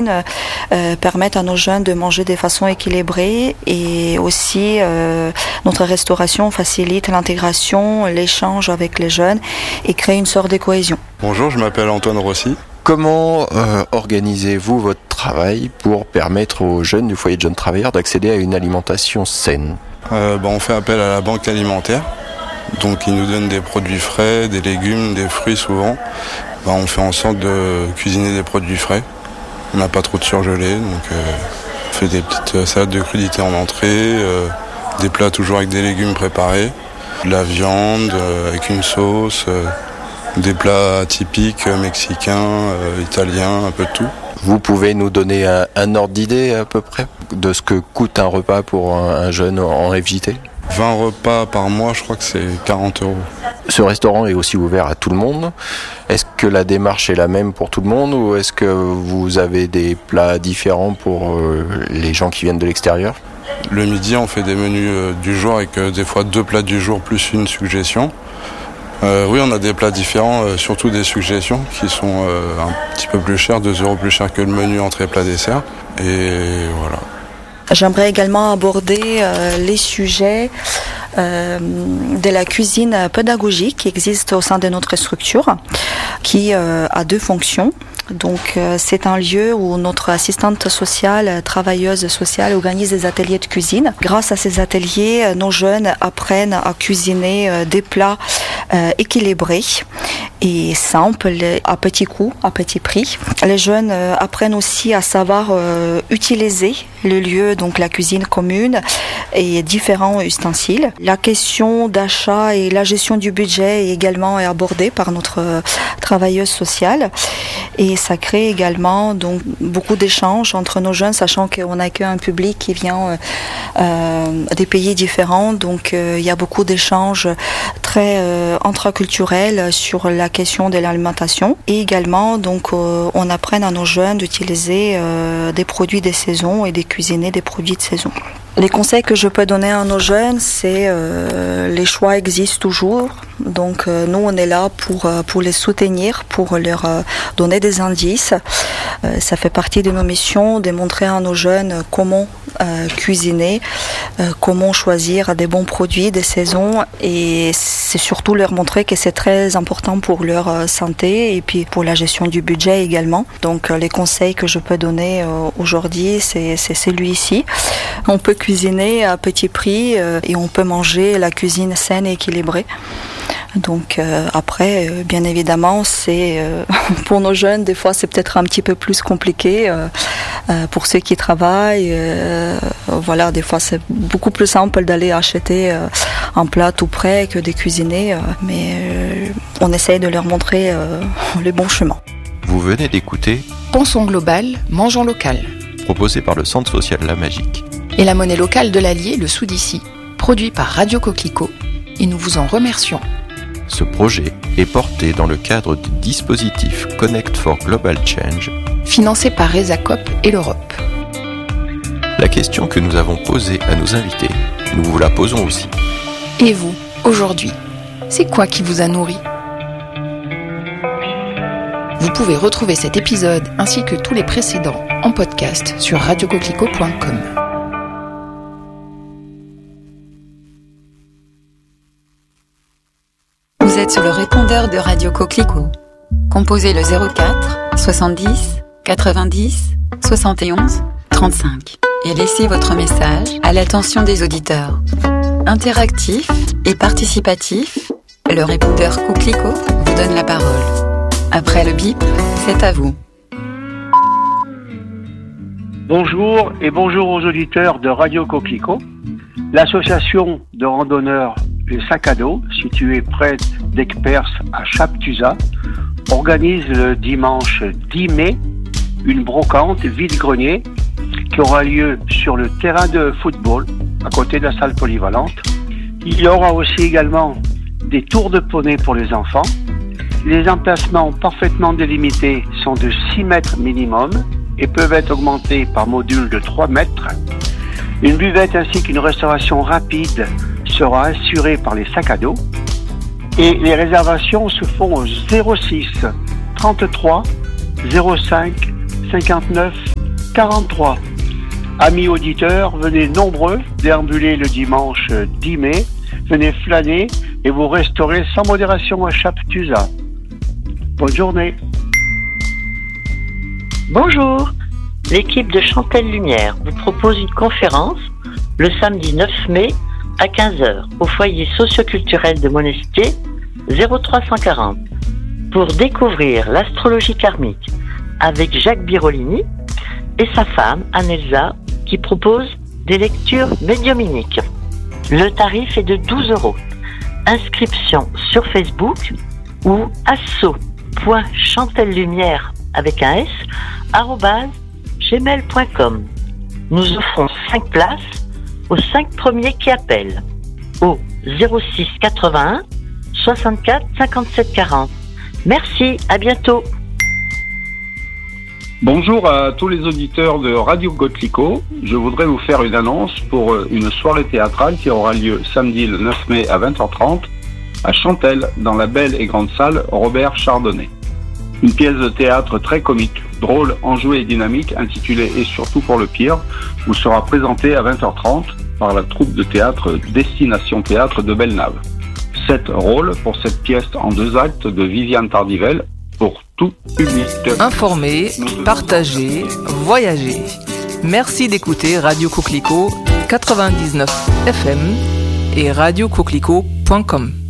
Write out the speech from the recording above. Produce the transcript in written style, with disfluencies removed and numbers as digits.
cuisine permettent à nos jeunes de manger de façon équilibrée et aussi notre restauration facilite l'intégration, l'échange avec les jeunes et crée une sorte de cohésion. Bonjour, je m'appelle Antoine Rossi. Comment organisez-vous votre travail pour permettre aux jeunes du foyer de jeunes travailleurs d'accéder à une alimentation saine ? On fait appel à la banque alimentaire. Donc ils nous donnent des produits frais, des légumes, des fruits souvent. On fait en sorte de cuisiner des produits frais. On n'a pas trop de surgelés, donc on fait des petites salades de crudités en entrée, des plats toujours avec des légumes préparés, de la viande avec une sauce, des plats typiques mexicains, italiens, un peu de tout. Vous pouvez nous donner un ordre d'idée à peu près de ce que coûte un repas pour un jeune en FJT ? 20 repas par mois, je crois que c'est 40 €. Ce restaurant est aussi ouvert à tout le monde. Est-ce que la démarche est la même pour tout le monde ou est-ce que vous avez des plats différents pour les gens qui viennent de l'extérieur ? Le midi, on fait des menus du jour avec des fois 2 plats du jour plus une suggestion. Oui, on a des plats différents, surtout des suggestions qui sont un petit peu plus chers, 2 € plus cher que le menu entrée plat dessert. Et voilà. J'aimerais également aborder les sujets de la cuisine pédagogique qui existe au sein de notre structure, qui a 2 fonctions. Donc c'est un lieu où notre assistante sociale, travailleuse sociale organise des ateliers de cuisine. Grâce à ces ateliers, nos jeunes apprennent à cuisiner des plats équilibrés et simples, à petits coûts, à petit prix. Les jeunes apprennent aussi à savoir utiliser le lieu, donc la cuisine commune et différents ustensiles. La question d'achat et la gestion du budget est également abordée par notre travailleuse sociale et ça crée également donc beaucoup d'échanges entre nos jeunes, sachant qu'on accueille un public qui vient des pays différents, donc il y a beaucoup d'échanges très intraculturels sur la question de l'alimentation et également donc on apprend à nos jeunes d'utiliser des produits de saison et de cuisiner des produits de saison. Les conseils que je peux donner à nos jeunes, c'est les choix existent toujours. Donc nous, on est là pour les soutenir, pour leur donner des indices. Ça fait partie de nos missions, de montrer à nos jeunes comment cuisiner, comment choisir des bons produits de saison. Et c'est surtout leur montrer que c'est très important pour leur santé et puis pour la gestion du budget également. Donc les conseils que je peux donner aujourd'hui, c'est celui-ci. On peut cuisiner à petit prix et on peut manger la cuisine saine et équilibrée. Donc après, bien évidemment, c'est pour nos jeunes, des fois c'est peut-être un petit peu plus compliqué pour ceux qui travaillent. Voilà, des fois c'est beaucoup plus simple d'aller acheter un plat tout prêt que de cuisiner, mais on essaye de leur montrer les bons chemins. Vous venez d'écouter Pensons global, mangeons local, proposé par le Centre social La Magique. Et la monnaie locale de l'Allier, le sou d'ici, produit par Radio Coquelicot, et nous vous en remercions. Ce projet est porté dans le cadre du dispositif Connect for Global Change, financé par ESACOP et l'Europe. La question que nous avons posée à nos invités, nous vous la posons aussi. Et vous, aujourd'hui, c'est quoi qui vous a nourri ? Vous pouvez retrouver cet épisode ainsi que tous les précédents en podcast sur radiocoquelicot.com. Vous êtes sur le répondeur de Radio Coquelicot. Composez le 04 70 90 71 35 et laissez votre message à l'attention des auditeurs. Interactif et participatif, le répondeur Coquelicot vous donne la parole. Après le bip, c'est à vous. Bonjour et bonjour aux auditeurs de Radio Coquelicot. L'association de randonneurs Les Sacs à Dos, située près d'Aigueperse à Chaptuzat, organise le dimanche 10 mai une brocante vide-grenier qui aura lieu sur le terrain de football à côté de la salle polyvalente. Il y aura aussi également des tours de poney pour les enfants. Les emplacements parfaitement délimités sont de 6 mètres minimum et peuvent être augmentés par module de 3 mètres. Une buvette ainsi qu'une restauration rapide sera assurée par les sacs à dos. Et les réservations se font au 06 33 05 59 43. Amis auditeurs, venez nombreux déambuler le dimanche 10 mai. Venez flâner et vous restaurez sans modération à Chaptuzas. Bonne journée. Bonjour, l'équipe de Chantel Lumière vous propose une conférence le samedi 9 mai à 15h au foyer socioculturel de Monestier 0340 pour découvrir l'astrologie karmique avec Jacques Birolini et sa femme Anelsa qui propose des lectures médiuminiques. Le tarif est de 12 €. Inscription sur Facebook ou asso.chantellumière avec un s @gmail.com. Nous offrons 5 places aux 5 premiers qui appellent au 06 81 64 57 40. Merci, à bientôt. Bonjour à tous les auditeurs de Radio Coquelicot. Je voudrais vous faire une annonce pour une soirée théâtrale qui aura lieu samedi le 9 mai à 20h30 à Chantel, dans la belle et grande salle Robert Chardonnay. Une pièce de théâtre très comique, drôle, enjouée et dynamique, intitulée « Et surtout pour le pire », vous sera présentée à 20h30 par la troupe de théâtre Destination Théâtre de Bellenave. 7 rôles pour cette pièce en 2 actes de Viviane Tardivelle pour tout public. Informer, partager, voyager. Merci d'écouter Radio Coquelicot 99 FM et radiocoquelicot.com.